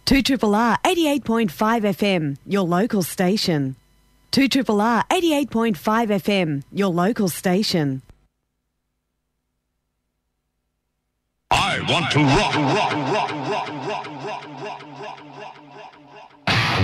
2RRR 88.5 FM, your local station. 2RRR 88.5 FM, your local station. I want to rock, rock, rock, rock, rock, rock, rock, rock, rock, rock.